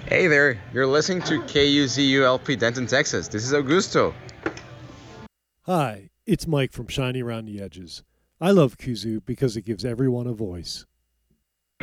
Hey there, you're listening to KUZULP Denton, Texas. This is Augusto. Hi, it's Mike from Shiny Around the Edges. I love Kuzu because it gives everyone a voice.